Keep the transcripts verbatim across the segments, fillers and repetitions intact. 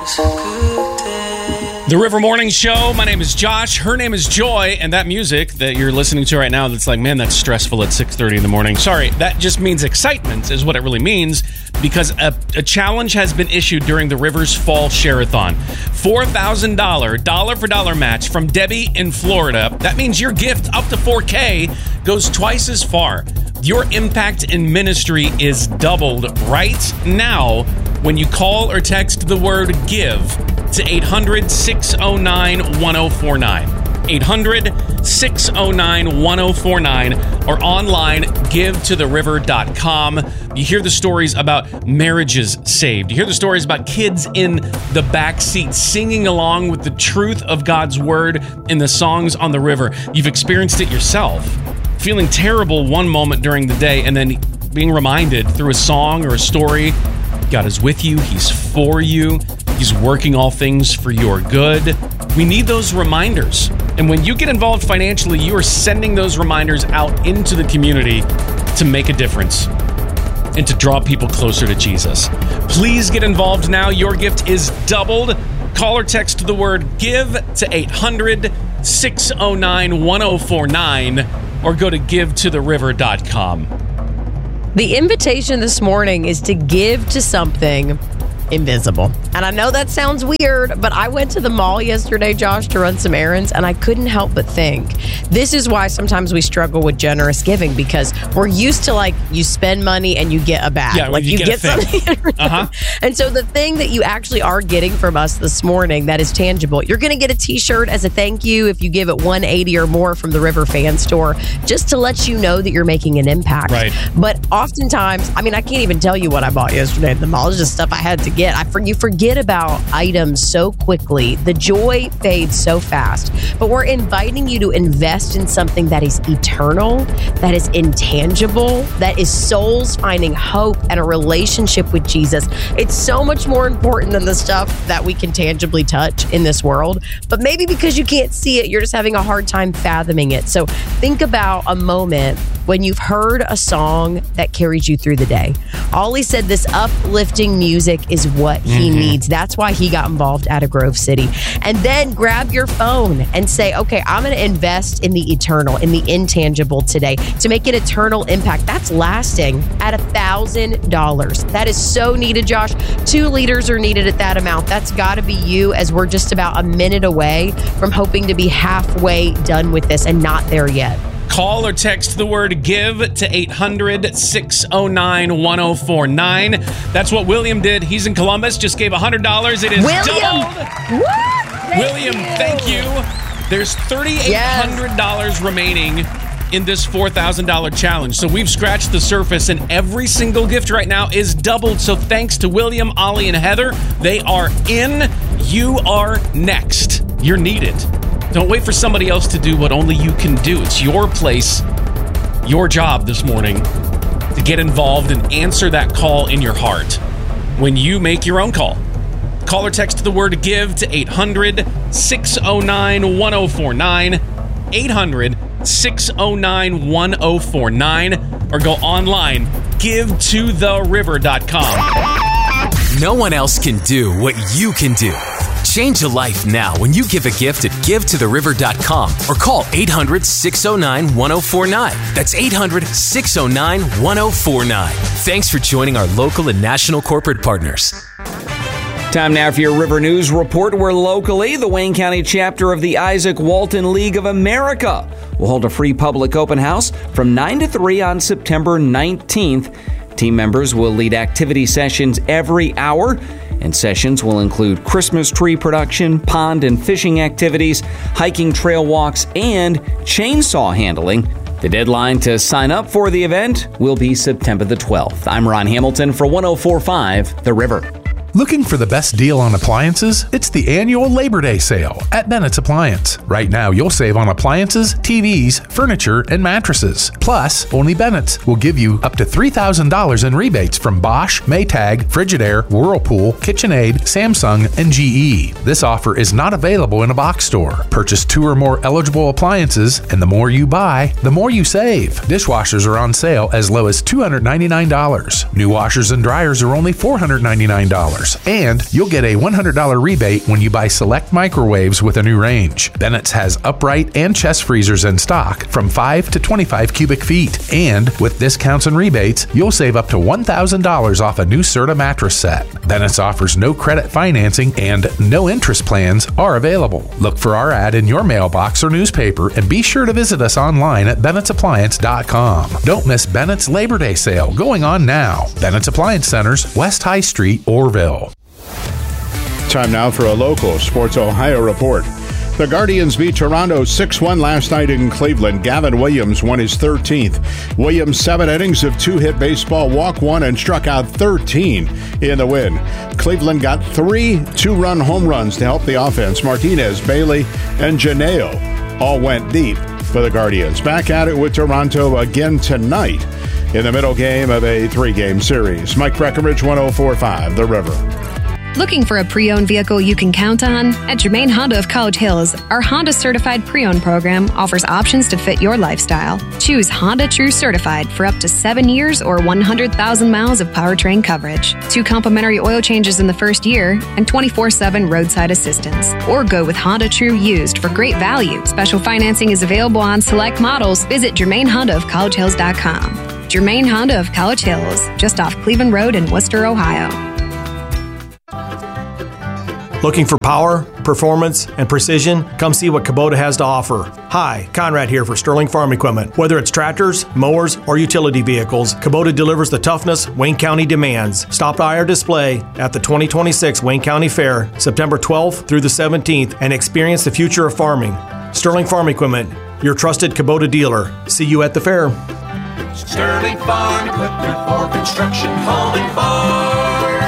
The River Morning Show. My name is Josh. Her name is Joy. And that music that you're listening to right now, that's like, man, that's stressful at six thirty in the morning. Sorry, that just means excitement is what it really means, because a, a challenge has been issued during the Rivers Fall Share-a-thon. four thousand dollars dollar-for-dollar match from Debbie in Florida. That means your gift up to four K goes twice as far. Your impact in ministry is doubled right now when you call or text the word GIVE to eight hundred, six oh nine, one oh four nine. eight hundred, six oh nine, one oh four nine or online give to the river dot com. You hear the stories about marriages saved. You hear the stories about kids in the back seat singing along with the truth of God's word in the songs on the river. You've experienced it yourself. Feeling terrible one moment during the day and then being reminded through a song or a story, God is with you, He's for you, He's working all things for your good. We need those reminders. And when you get involved financially, you are sending those reminders out into the community to make a difference and to draw people closer to Jesus. Please get involved now. Your gift is doubled. Call or text the word GIVE to eight hundred, six oh nine, one oh four nine or go to give to the river dot com. The invitation this morning is to give to something invisible. And I know that sounds weird, but I went to the mall yesterday, Josh, to run some errands, and I couldn't help but think, this is why sometimes we struggle with generous giving, because we're used to, like, you spend money and you get a bag. Yeah, like you, you get, get something. Uh-huh. And so the thing that you actually are getting from us this morning that is tangible, you're going to get a t-shirt as a thank you if you give it one hundred eighty dollars or more from the River Fan Store, just to let you know that you're making an impact. Right. But oftentimes, I mean, I can't even tell you what I bought yesterday at the mall. It's just stuff I had to get. I for, you forget about items so quickly. The joy fades so fast. But we're inviting you to invest in something that is eternal, that is intangible, that is souls finding hope and a relationship with Jesus. It's so much more important than the stuff that we can tangibly touch in this world. But maybe because you can't see it, you're just having a hard time fathoming it. So think about a moment when you've heard a song that carries you through the day. Ollie said this uplifting music is what he mm-hmm. needs. That's why he got involved out of Grove City. And then grab your phone and say, okay, I'm going to invest in the eternal, in the intangible today to make an eternal impact. That's lasting at one thousand dollars. That is so needed, Josh. Two leaders are needed at that amount. That's got to be you, as we're just about a minute away from hoping to be halfway done with this and not there yet. Call or text the word GIVE to eight hundred, six oh nine, one oh four nine. That's what William did. He's in Columbus, just gave one hundred dollars. It is William. doubled. What? Thank William, you. thank you. There's three thousand eight hundred dollars yes. remaining in this four thousand dollars challenge. So we've scratched the surface, and every single gift right now is doubled. So thanks to William, Ollie, and Heather. They are in. You are next. You're needed. Don't wait for somebody else to do what only you can do. It's your place, your job this morning to get involved and answer that call in your heart when you make your own call. Call or text the word GIVE to eight hundred, six oh nine, one oh four nine, eight hundred, six oh nine, one oh four nine, or go online, give to the river dot com. No one else can do what you can do. Change a life now when you give a gift at give to the river dot com or call eight hundred, six oh nine, one oh four nine. That's eight hundred, six oh nine, one oh four nine. Thanks for joining our local and national corporate partners. Time now for your River News Report, where locally, the Wayne County chapter of the Isaac Walton League of America will hold a free public open house from nine to three on September nineteenth. Team members will lead activity sessions every hour, and sessions will include Christmas tree production, pond and fishing activities, hiking trail walks, and chainsaw handling. The deadline to sign up for the event will be September the twelfth. I'm Ron Hamilton for one oh four point five The River. Looking for the best deal on appliances? It's the annual Labor Day sale at Bennett's Appliance. Right now, you'll save on appliances, T Vs, furniture, and mattresses. Plus, only Bennett's will give you up to three thousand dollars in rebates from Bosch, Maytag, Frigidaire, Whirlpool, KitchenAid, Samsung, and G E. This offer is not available in a box store. Purchase two or more eligible appliances, and the more you buy, the more you save. Dishwashers are on sale as low as two hundred ninety-nine dollars. New washers and dryers are only four hundred ninety-nine dollars. dollars. And you'll get a one hundred dollars rebate when you buy select microwaves with a new range. Bennett's has upright and chest freezers in stock from five to twenty-five cubic feet. And with discounts and rebates, you'll save up to one thousand dollars off a new Serta mattress set. Bennett's offers no credit financing and no interest plans are available. Look for our ad in your mailbox or newspaper and be sure to visit us online at Bennett's Appliance dot com. Don't miss Bennett's Labor Day sale going on now. Bennett's Appliance Centers, West High Street, Orville. Time now for a local Sports Ohio report. The Guardians beat Toronto six one last night in Cleveland. Gavin Williams won his thirteenth. Williams' seven innings of two-hit baseball, walked one, and struck out thirteen in the win. Cleveland got three two-run home runs to help the offense. Martinez, Bailey, and Janeo all went deep for the Guardians. Back at it with Toronto again tonight in the middle game of a three-game series. Mike Breckenridge, one oh four point five, The River. Looking for a pre-owned vehicle you can count on? At Germain Honda of College Hills, our Honda Certified Pre-Owned program offers options to fit your lifestyle. Choose Honda True Certified for up to seven years or one hundred thousand miles of powertrain coverage, two complimentary oil changes in the first year, and twenty-four seven roadside assistance. Or go with Honda True Used for great value. Special financing is available on select models. Visit Germain Honda of College Hills dot com. Germain Honda of College Hills, just off Cleveland Road in Worcester, Ohio. Looking for power, performance, and precision? Come see what Kubota has to offer. Hi, Conrad here for Sterling Farm Equipment. Whether it's tractors, mowers, or utility vehicles, Kubota delivers the toughness Wayne County demands. Stop by our display at the twenty twenty-six Wayne County Fair, September twelfth through the seventeenth, and experience the future of farming. Sterling Farm Equipment, your trusted Kubota dealer. See you at the fair. Sterling Farm Equipment for construction, home, and farm.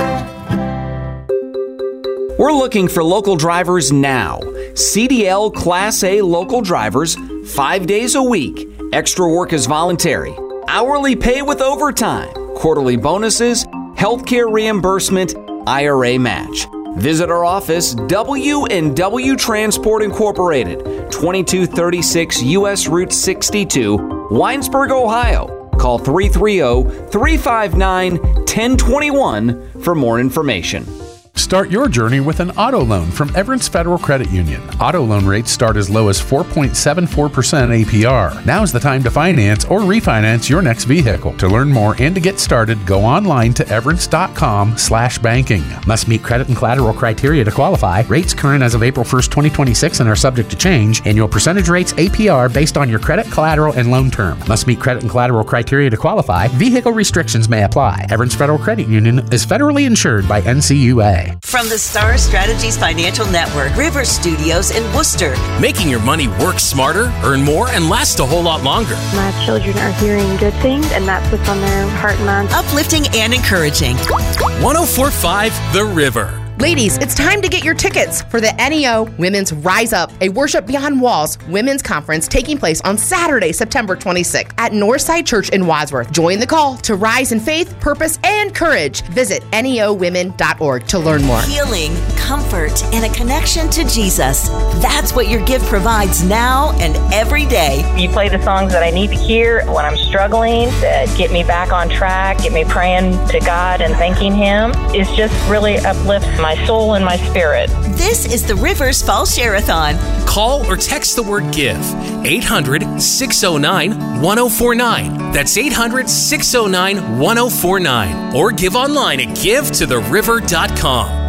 We're looking for local drivers now. C D L Class A local drivers, five days a week. Extra work is voluntary. Hourly pay with overtime. Quarterly bonuses, healthcare reimbursement, I R A match. Visit our office, W and W Transport Incorporated, twenty-two thirty-six U S Route sixty-two, Winesburg, Ohio. Call three three zero, three five nine, one zero two one for more information. Start your journey with an auto loan from Everence Federal Credit Union. Auto loan rates start as low as four point seven four percent A P R. Now's the time to finance or refinance your next vehicle. To learn more and to get started, go online to everence.com slash banking. Must meet credit and collateral criteria to qualify. Rates current as of April first, twenty twenty-six and are subject to change. Annual percentage rates A P R based on your credit, collateral, and loan term. Must meet credit and collateral criteria to qualify. Vehicle restrictions may apply. Everence Federal Credit Union is federally insured by N C U A. From the Star Strategies Financial Network, River Studios in Worcester. Making your money work smarter, earn more, and last a whole lot longer. My children are hearing good things, and that's what's on their heart and mind. Uplifting and encouraging. one oh four point five The River. Ladies, it's time to get your tickets for the N E O Women's Rise Up, a Worship Beyond Walls women's conference taking place on Saturday, September twenty-sixth at Northside Church in Wadsworth. Join the call to rise in faith, purpose, and courage. Visit N E O women dot org to learn more. Healing, comfort, and a connection to Jesus. That's what your gift provides now and every day. You play the songs that I need to hear when I'm struggling, that get me back on track, get me praying to God and thanking Him. It just really uplifts my soul and my spirit. This is the Rivers Fall Share-a-thon. Call or text the word GIVE, eight hundred, six oh nine, one oh four nine. That's eight hundred, six oh nine, one oh four nine. Or give online at give to the river dot com.